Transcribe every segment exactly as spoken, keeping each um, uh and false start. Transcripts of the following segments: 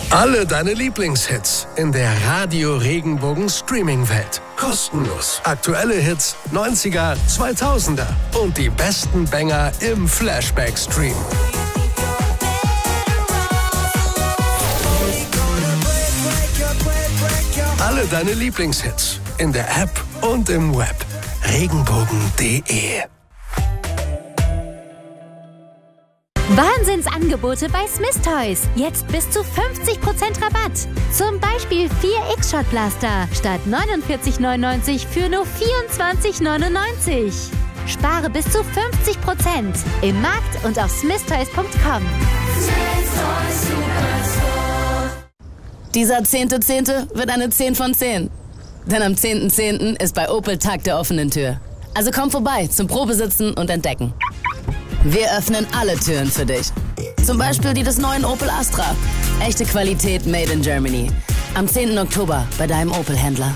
Alle deine Lieblingshits in der Radio Regenbogen Streaming-Welt. Kostenlos. Aktuelle Hits, neunziger, zweitausender und die besten Banger im Flashback-Stream. Alle deine Lieblingshits in der App und im Web. Regenbogen punkt de. Wahnsinnsangebote bei Smith Toys. Jetzt bis zu fünfzig Prozent Rabatt. Zum Beispiel vier X-Shot-Blaster statt neunundvierzig neunundneunzig für nur vierundzwanzig neunundneunzig. Spare bis zu fünfzig Prozent im Markt und auf smith toys punkt com. Dieser zehnte Zehnte wird eine zehn von zehn. Denn am zehnten Zehnten ist bei Opel Tag der offenen Tür. Also komm vorbei zum Probesitzen und Entdecken. Wir öffnen alle Türen für dich. Zum Beispiel die des neuen Opel Astra. Echte Qualität made in Germany. Am zehnten Oktober bei deinem Opel-Händler.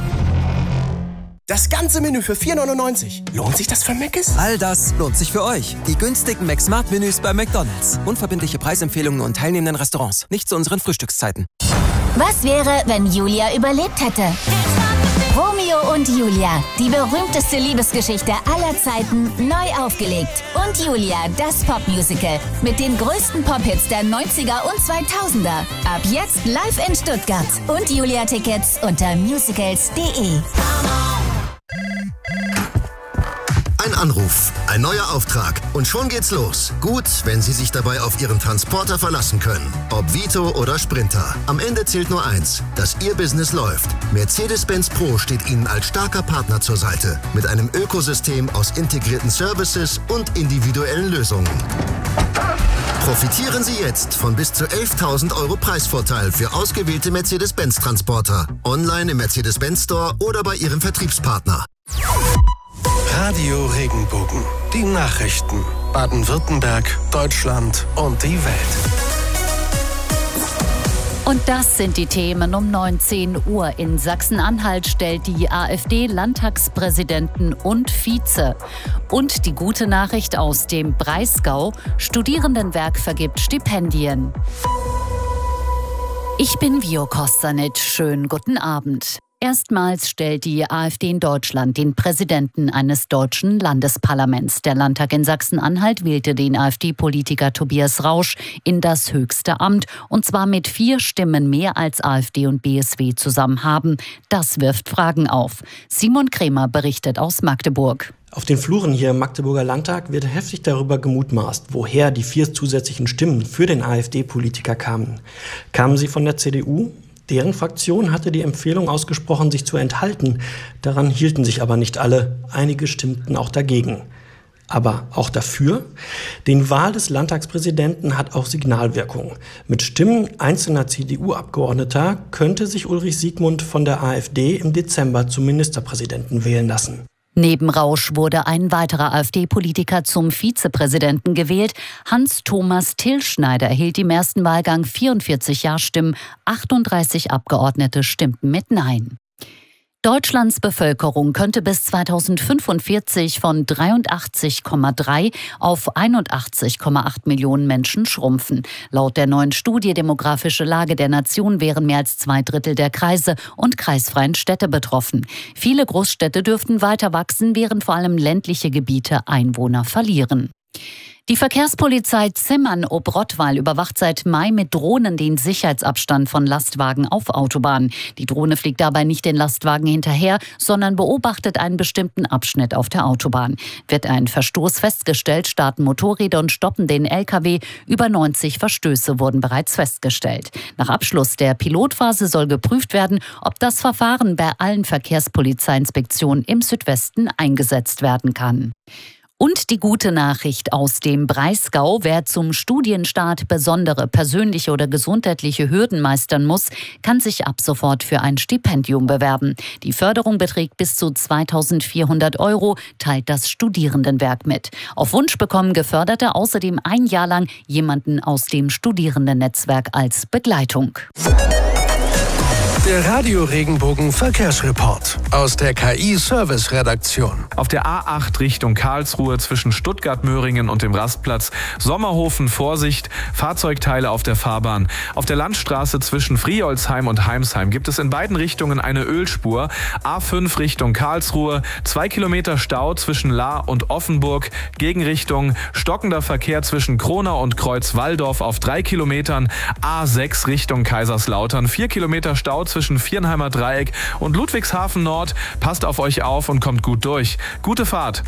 Das ganze Menü für vier neunundneunzig. Lohnt sich das für Mc's? All das lohnt sich für euch. Die günstigen McSmart-Menüs bei McDonald's. Unverbindliche Preisempfehlungen und teilnehmenden Restaurants. Nicht zu unseren Frühstückszeiten. Was wäre, wenn Julia überlebt hätte? Romeo und Julia, die berühmteste Liebesgeschichte aller Zeiten, neu aufgelegt. Und Julia, das Popmusical mit den größten Pop-Hits der neunziger und zweitausender. Ab jetzt live in Stuttgart. Und Julia-Tickets unter musicals punkt de. Ein Anruf, ein neuer Auftrag und schon geht's los. Gut, wenn Sie sich dabei auf Ihren Transporter verlassen können. Ob Vito oder Sprinter. Am Ende zählt nur eins, dass Ihr Business läuft. Mercedes-Benz Pro steht Ihnen als starker Partner zur Seite. Mit einem Ökosystem aus integrierten Services und individuellen Lösungen. Profitieren Sie jetzt von bis zu elftausend Euro Preisvorteil für ausgewählte Mercedes-Benz-Transporter. Online im Mercedes-Benz Store oder bei Ihrem Vertriebspartner. Radio Regenbogen. Die Nachrichten. Baden-Württemberg, Deutschland und die Welt. Und das sind die Themen um neunzehn Uhr. In Sachsen-Anhalt stellt die AfD Landtagspräsidenten und Vize. Und die gute Nachricht aus dem Breisgau: Studierendenwerk vergibt Stipendien. Ich bin Vio Kostanic. Schönen guten Abend. Erstmals stellt die AfD in Deutschland den Präsidenten eines deutschen Landesparlaments. Der Landtag in Sachsen-Anhalt wählte den AfD-Politiker Tobias Rausch in das höchste Amt, und zwar mit vier Stimmen mehr als AfD und B S W zusammen haben. Das wirft Fragen auf. Simon Kremer berichtet aus Magdeburg. Auf den Fluren hier im Magdeburger Landtag wird heftig darüber gemutmaßt, woher die vier zusätzlichen Stimmen für den AfD-Politiker kamen. Kamen sie von der C D U? Deren Fraktion hatte die Empfehlung ausgesprochen, sich zu enthalten. Daran hielten sich aber nicht alle. Einige stimmten auch dagegen. Aber auch dafür? Die Wahl des Landtagspräsidenten hat auch Signalwirkung. Mit Stimmen einzelner C D U-Abgeordneter könnte sich Ulrich Siegmund von der AfD im Dezember zum Ministerpräsidenten wählen lassen. Neben Rausch wurde ein weiterer AfD-Politiker zum Vizepräsidenten gewählt. Hans-Thomas Tilschneider erhielt im ersten Wahlgang vierundvierzig Ja-Stimmen, achtunddreißig Abgeordnete stimmten mit Nein. Deutschlands Bevölkerung könnte bis zweitausendfünfundvierzig von dreiundachtzig Komma drei auf einundachtzig Komma acht Millionen Menschen schrumpfen. Laut der neuen Studie Demografische Lage der Nation wären mehr als zwei Drittel der Kreise und kreisfreien Städte betroffen. Viele Großstädte dürften weiter wachsen, während vor allem ländliche Gebiete Einwohner verlieren. Die Verkehrspolizei Zimmern-Ob-Rottweil überwacht seit Mai mit Drohnen den Sicherheitsabstand von Lastwagen auf Autobahnen. Die Drohne fliegt dabei nicht den Lastwagen hinterher, sondern beobachtet einen bestimmten Abschnitt auf der Autobahn. Wird ein Verstoß festgestellt, starten Motorräder und stoppen den L K W. Über neunzig Verstöße wurden bereits festgestellt. Nach Abschluss der Pilotphase soll geprüft werden, ob das Verfahren bei allen Verkehrspolizeiinspektionen im Südwesten eingesetzt werden kann. Und die gute Nachricht aus dem Breisgau: Wer zum Studienstart besondere persönliche oder gesundheitliche Hürden meistern muss, kann sich ab sofort für ein Stipendium bewerben. Die Förderung beträgt bis zu zweitausendvierhundert Euro, teilt das Studierendenwerk mit. Auf Wunsch bekommen Geförderte außerdem ein Jahr lang jemanden aus dem Studierendennetzwerk als Begleitung. Der Radio Regenbogen Verkehrsreport aus der K I-Service-Redaktion. Auf der A acht Richtung Karlsruhe zwischen Stuttgart-Möhringen und dem Rastplatz Sommerhofen Vorsicht, Fahrzeugteile auf der Fahrbahn. Auf der Landstraße zwischen Friolsheim und Heimsheim gibt es in beiden Richtungen eine Ölspur. A fünf Richtung Karlsruhe, zwei Kilometer Stau zwischen Lahr und Offenburg. Gegenrichtung stockender Verkehr zwischen Kronau und Kreuz-Walldorf auf drei Kilometern. A sechs Richtung Kaiserslautern, vier Kilometer Stau zwischen Viernheimer Dreieck und Ludwigshafen Nord. Passt auf euch auf und kommt gut durch. Gute Fahrt.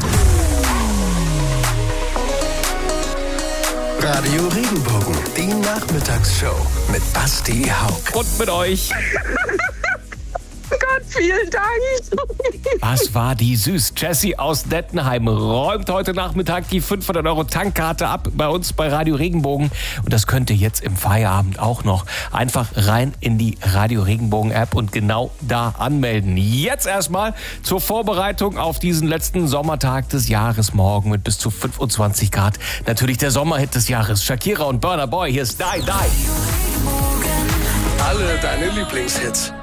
Radio Regenbogen, die Nachmittagsshow mit Basti Haug. Und mit euch. Gott, vielen Dank. Was war die süß? Jessie aus Dettenheim räumt heute Nachmittag die fünfhundert Euro Tankkarte ab bei uns bei Radio Regenbogen. Und das könnt ihr jetzt im Feierabend auch noch. Einfach rein in die Radio Regenbogen App und genau da anmelden. Jetzt erstmal zur Vorbereitung auf diesen letzten Sommertag des Jahres morgen mit bis zu fünfundzwanzig Grad. Natürlich der Sommerhit des Jahres. Shakira und Burna Boy. Hier ist Die Die. Alle deine Lieblingshits.